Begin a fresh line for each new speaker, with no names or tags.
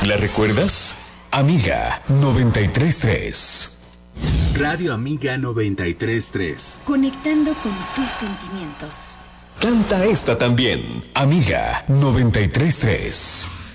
la recuerdas? Amiga 933.
Radio Amiga 933.
Conectando con tus sentimientos.
Canta esta también. Amiga 933.